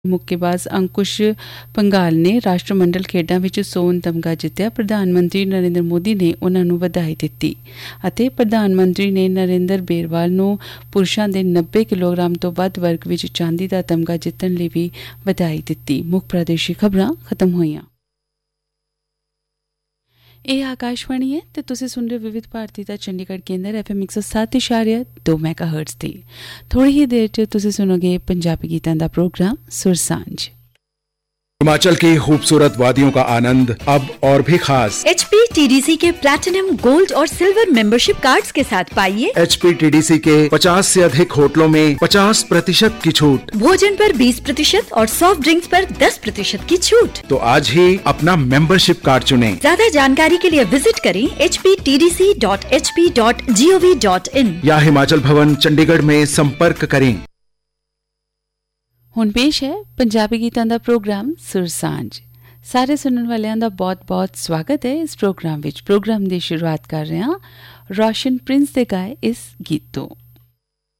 ਮੁੱਕੇਬਾਜ਼ ਅੰਕੁਸ਼ ਪੰਘਾਲ ਨੇ ਰਾਸ਼ਟਰਮੰਡਲ ਖੇਡਾਂ ਵਿੱਚ ਸੋਨ ਤਮਗਾ ਜਿੱਤਿਆ। ਪ੍ਰਧਾਨ ਮੰਤਰੀ ਨਰਿੰਦਰ ਮੋਦੀ ਨੇ ਉਹਨਾਂ ਨੂੰ ਵਧਾਈ ਦਿੱਤੀ ਅਤੇ ਪ੍ਰਧਾਨ ਮੰਤਰੀ ਨੇ ਨਰਿੰਦਰ ਬੇਰਵਾਲ ਨੂੰ ਪੁਰਸ਼ਾਂ ਦੇ 90 ਕਿਲੋਗ੍ਰਾਮ ਤੋਂ ਵੱਧ ਵਰਗ ਵਿੱਚ ਚਾਂਦੀ ਦਾ ਤਮਗਾ ਜਿੱਤਣ ਲਈ ਵੀ ਵਧਾਈ ਦਿੱਤੀ। ਮੁੱਖ ਪ੍ਰਾਦੇਸ਼ਿਕ ਖਬਰਾਂ ਖਤਮ ਹੋਈਆਂ। ਇਹ ਆਕਾਸ਼ਵਾਣੀ ਹੈ ਤੇ ਤੁਸੀਂ ਸੁਣ ਰਹੇ ਵਿਵਿਧ ਭਾਰਤੀ ਦਾ ਚੰਡੀਗੜ੍ਹ ਕੇਂਦਰ FM 107.2 ਮੈਗਾਹਰਟਜ਼ ਤੇ। ਥੋੜੀ ਹੀ ਦੇਰ 'ਚ ਤੁਸੀਂ ਸੁਣੋਗੇ ਪੰਜਾਬੀ ਗੀਤਾਂ ਦਾ प्रोग्राम सुरसांझ। हिमाचल की खूबसूरत वादियों का आनंद अब और भी खास। HPTDC के प्लैटिनम, गोल्ड और सिल्वर मेंबरशिप कार्ड्स के साथ पाइए HPTDC के 50 से अधिक होटलों में 50% की छूट, भोजन पर 20% और सॉफ्ट ड्रिंक्स पर 10% की छूट। तो आज ही अपना मेंबरशिप कार्ड चुनें। ज्यादा जानकारी के लिए विजिट करें hptdc.hp.gov.in या हिमाचल भवन चंडीगढ़ में संपर्क करें। ਹੁਣ ਪੇਸ਼ ਹੈ ਪੰਜਾਬੀ ਗੀਤਾਂ ਦਾ ਪ੍ਰੋਗਰਾਮ ਸੁਰਸਾਂਝ। ਸਾਰੇ ਸੁਣਨ ਵਾਲਿਆਂ ਦਾ ਬਹੁਤ-ਬਹੁਤ ਸਵਾਗਤ ਹੈ ਇਸ ਪ੍ਰੋਗਰਾਮ ਵਿੱਚ। ਪ੍ਰੋਗਰਾਮ ਦੀ ਸ਼ੁਰੂਆਤ ਕਰ ਰਹੇ ਹਾਂ ਰੋਸ਼ਨ ਪ੍ਰਿੰਸ ਦੇ ਗਾਏ ਇਸ ਗੀਤ ਤੋਂ।